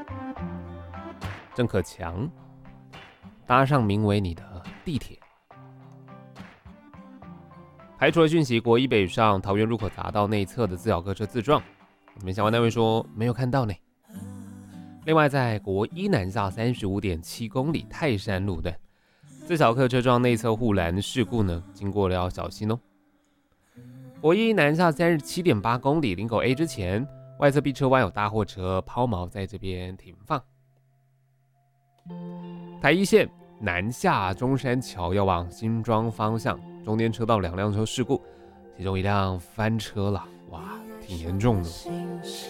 郑可强搭上名为你的地铁。排除了讯息，国一北上桃园入口匝道内侧的自小客车自撞，我们相关单位说没有看到呢。另外，在国一南下35.7公里泰山路段，自小客车撞内侧护栏事故呢，经过了要小心哦。国一南下37.8公里林口 A 之前，外侧 B 车弯有大货车抛锚在这边停放。台一线南下中山桥要往新庄方向，中间车道2辆车事故，其中一辆翻车了，哇，挺严重的。